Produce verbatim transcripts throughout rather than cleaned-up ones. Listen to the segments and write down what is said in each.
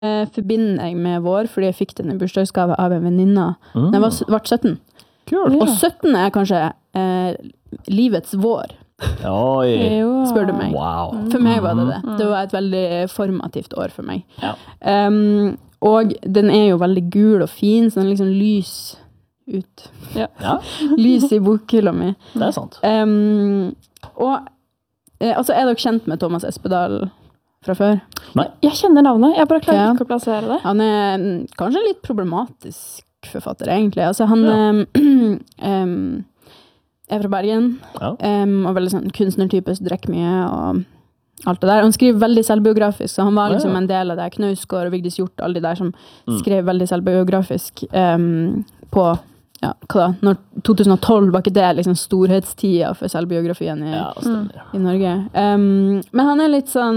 eh, forbinder jeg med vår, fordi jeg fikk den i bursdagsgave av en venninne mm. når jeg var, var sytten. Kult. Og sytten er kanskje eh, livets vår. Oi. Spør du meg. Wow. For meg var det det. Det var et veldig formativt år for meg. Ja. Um, og den er jo veldig gul og fin, så den er liksom lys ut. Ja. Ja. Lys i bokhylla mi. Det er sant. Um, og eh, altså, er dere kjent med Thomas Espedal fra før? Nei. Jeg kjenner navnet. Jeg bare klarer ja. ikke å plassere det. Han er kanskje litt problematisk forfatter, egentlig. Altså, han ja. um, um, er fra Bergen, ja. um, og veldig sånn kunstnertype, så drikker mye, og alt det der. Han skriver veldig selvbiografisk, så han var liksom ja, ja. en del av det. Knausgård og Vigdis Hjorth, alle de der som mm. skrev veldig selvbiografisk um, på ja, hva da? Når to tusen og tolv var ikke det liksom storhetstida for selvbiografien i, ja, i Norge. Um, men han er litt sånn,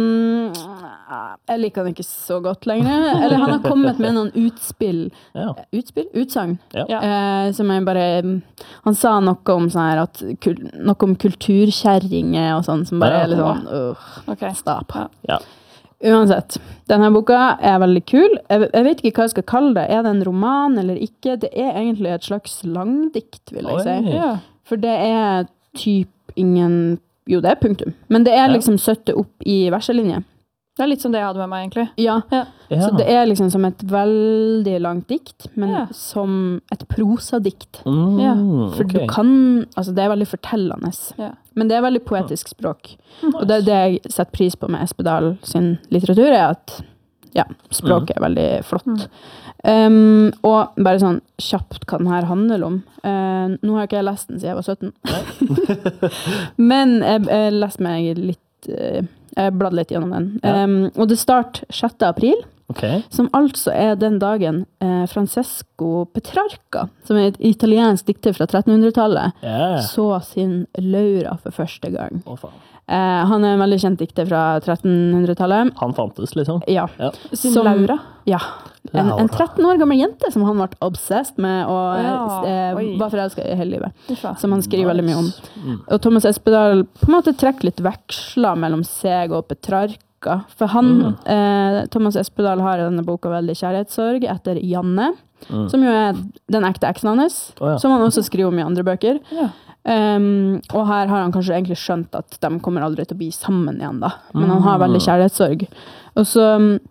jeg liker han ikke så godt lenger. Eller han har kommet med noen utspill, ja. utspill? Utsagn. Ja. Uh, som jeg bare, han sa noe om sånn her, at, noe om kulturkjerringer og sånn, som bare ja. er litt sånn, uh, okay. stap. Ja. Uansett, denne boka er veldig kul. Jeg, jeg vet ikke hva jeg skal kalle det. Er det en roman eller ikke? Det er egentlig et slags langdikt, vil jeg Oi. si. Ja. For det er typ ingen... Jo, det er punktum. Men det er liksom søtte opp i verselinje. Det er litt som det jeg hadde med meg, egentlig. Ja. ja. Så det er liksom som et veldig langt dikt, men ja. som et prosadikt. Mm, ja. For okay. du kan... Altså, det er veldig fortellende. Ja. Men det er veldig poetisk språk. Mm. Og det er det jeg setter pris på med Espedal sin litteratur, er at ja, språket er veldig flott. Mm. Um, og bare sånn kjapt hva den her handler om. Uh, nå har ikke jeg lest den siden jeg var sytten. Men jeg, jeg leste meg litt... Uh, jeg bladde litt gjennom den. Ja. Um, og det starter sjette april, okay. som altså er den dagen eh, Francesco Petrarca, som er et italiensk dikter fra trettenhundretallet, yeah. så sin Laura for første gang. Å, faen. Eh, han er en veldig kjent dikter fra trettenhundretallet. Han fantes, liksom? Ja. ja. Sin som, Laura? Ja. En, en tretten år gammel jente som han ble obsessed med og ja. eh, var forelsket i hele livet. Som han skriver nice. veldig mye om. Mm. Og Thomas Espedal på en måte trekker litt veksler mellom seg og Petrarca. For han, mm. eh, Thomas Espedal har i denne boka veldig kjærlighetssorg etter Janne, mm. som jo er den ekte eksen hans, oh, ja. som han også skriver om i andre bøker. Ja. Um, og her har han kanskje egentlig skjønt at de kommer aldri til å bli sammen igjen da. Men han har veldig kjærlighetssorg. Og så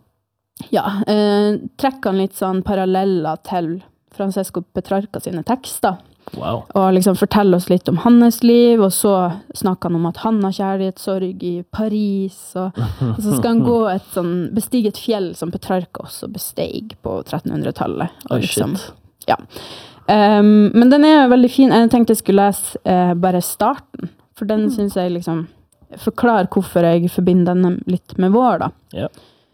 ja, eh, trekker han litt sånn paralleller til Francesco Petrarca sine tekster. Wow. Og liksom forteller oss litt om hans liv, og så snakker han om at han har kjærlighetssorg i Paris, og, og så skal han gå et sånn, bestige et fjell som Petrarca også besteg på trettenhundretallet. Oh, liksom, shit. Ja. Um, men den er veldig fin. Jeg tenkte jeg skulle lese eh, bare starten, for den mm. synes jeg liksom forklarer hvorfor jeg forbinder denne litt med vår da. Ja.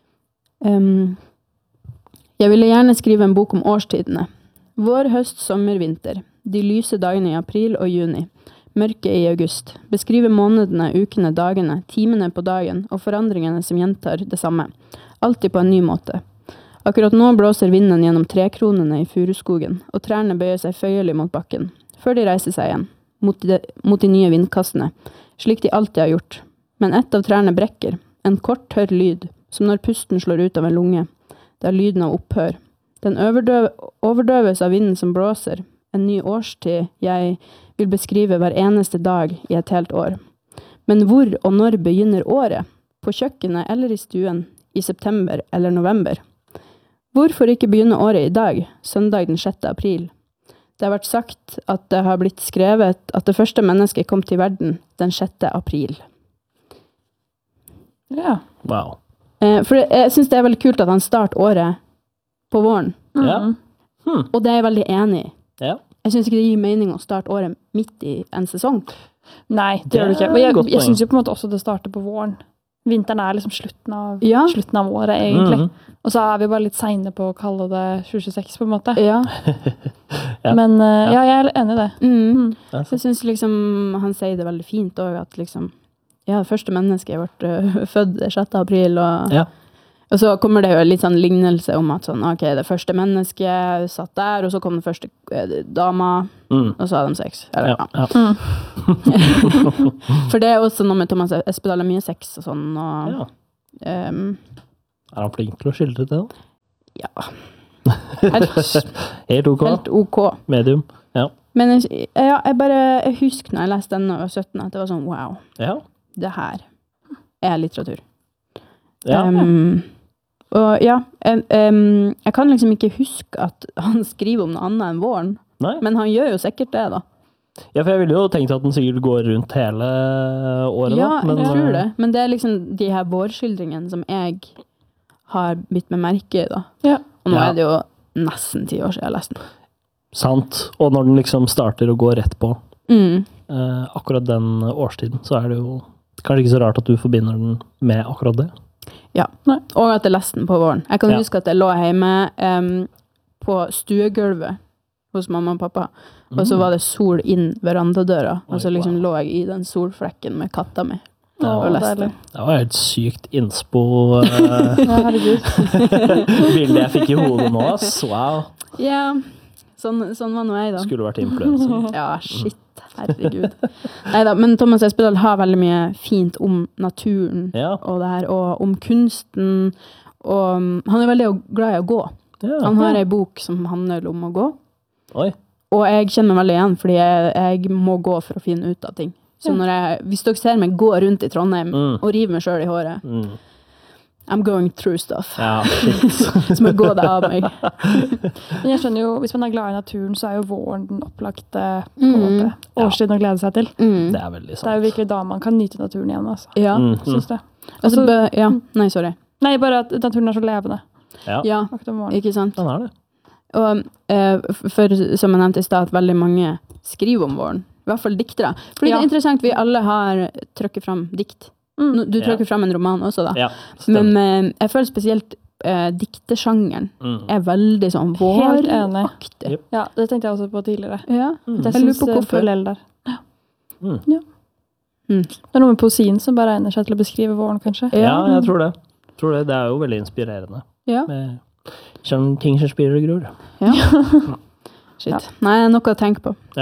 Um, jeg ville gjerne skrive en bok om årstidene. Vår, høst, sommer, vinter. De lyse dagene i april og juni. Mørke i august. Beskrive månedene, ukene, dagene, timene på dagen og forandringene som gjentar det samme. Alltid på en ny måte. Akkurat nå blåser vinden gjennom trekronene i furuskogen, og trærne bøyer seg føyelig mot bakken, før de reiser seg igjen, mot de, mot de nye vindkastene, slik de alltid har gjort. Men ett av trærne brekker, en kort, tørr lyd, som når pusten slår ut av en lunge. Det er lyden av opphør. Den overdøv, overdøves av vinden som blåser, en ny årstid jeg vil beskrive hver eneste dag i et helt år. Men hvor og når begynner året? På kjøkkenet eller i stuen? I september eller november? Hvorfor ikke begynne året i dag, søndag den sjette april? Det har vært sagt at det har blitt skrevet at det første mennesket kom til verden den sjette april. Ja. Wow. Eh, for jeg synes det er veldig kult at han starter året på våren. Mm. Ja. Hmm. Og det er jeg veldig enig i. Ja. Jeg synes ikke det gir mening å starte året midt i en sesong. Nei, det, det gjør det ikke. Men jeg, jeg synes jo på en måte også det starter på våren. Vinteren er liksom slutten av, ja. slutten av året, egentlig. Mm. Og så er vi bare litt senere på å kalle det tjue tjueseks, på en måte. Ja. ja. Men uh, ja, jeg er enig i det. Mm. Mm. Jeg synes liksom, han sier det veldig fint også, at liksom, ja, det første mennesket ble uh, født sjette april, og, ja. og så kommer det jo litt sånn lignelse om at sånn, ok, det første mennesket satt der, og så kom den første uh, dama, mm. og så hadde de sex. Eller, ja. Ja. Mm. For det er også noe med Thomas Espedal, mye sex og sånn, og... Ja. Um, er han flink til å skildre det da? Ja. Helt, Helt ok. helt ok. Medium. Ja. Men jeg, ja, jeg bare jeg husker når jeg leste den da jeg var sytten, at det var sånn, wow, Ja. det her er litteratur. Ja. Um, og ja, jeg, um, jeg kan liksom ikke huske at han skriver om noe annet enn våren, Nei. men han gjør jo sikkert det da. Ja, for jeg ville jo tenkt at den sikkert går rundt hele året. Ja, da, men, jeg tror det. eh, Men det er liksom de her vårskildringene som jeg har bitt med merke i da. Ja. Og nå Ja. er det jo nesten ti år siden jeg leste den. Sant. Og når den liksom starter å gå rett på Mm. eh, akkurat den årstiden, så er det jo kanskje ikke så rart at du forbinder den med akkurat det. Ja, Nei. og at jeg leste den på våren. Jeg kan Ja. huske at jeg lå hjemme em, på stuegulvet hos mamma og pappa, og så var det sol inn verandadøra, og så Oi, liksom wow. lå jeg i den solflekken med katta mi. Å, og leste. deilig. Det var helt sykt innspo eh, Ja, herregud. bildet jeg fikk i hodet nå. ass. Wow. Ja, sånn, sånn var nå jeg da. Skulle vært influenser. Ja, shit, herregud. Neida, men Thomas Espedal har veldig mye fint om naturen Ja. og det her, og om kunsten, og um, han er veldig glad i å gå. Ja. Han har en bok som handler om å gå, Oi. og jeg kjenner meg veldig igjen, fordi jeg, jeg må gå for å finne ut av ting. Så Ja. når jeg, hvis dere ser meg gå rundt i Trondheim Mm. og rive meg selv i håret, Mm. I'm going through stuff. Ja, shit. Så må jeg gå det av meg. Men jeg skjønner jo, hvis man er glad i naturen, så er jo våren den opplagte på en Mm. måte, årstiden å glede seg til. Mm. Det er veldig Det er jo sant. virkelig da man kan nyte naturen igjen, altså. Ja. Mm, mm. Synes det. Altså, Altså- bø- ja. Nei, sorry. Nei, bare at naturen er så levende. Ja, Ja, akkurat om morgenen. ikke sant? den er det. Og eh, f- for, som jeg nevnte i stad, at veldig mange skriver om våren. I hvert fall diktere. Fordi Ja. det er interessant, vi alle har trykket fram dikt. Mm. Nå- Du Ja. trykker fram en roman også da. Ja, Men stemmer. eh, jeg føler spesielt eh, diktesjangeren Mm. er veldig sånn Helt enig. våraktig. Ja, det tenkte jeg også på tidligere. Ja. Mm. Jeg Jeg lurer synes på eh, hvorfor. parallell der. Mm. Mm. Det er noe med poesien som bare egner seg til å beskrive våren, kanskje. Ja, jeg tror det. tror det. Det er jo veldig inspirerende. Ja. Med kjenn ting som spirer og gror. Ja. Shit. Nei, noe å tenke på. Ja.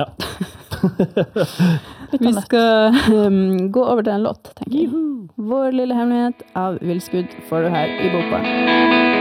Litt Vi annet. skal um, gå over til en låt, tenker jeg. Vår lille hemmelighet av Villskudd får du her i Bokbarn.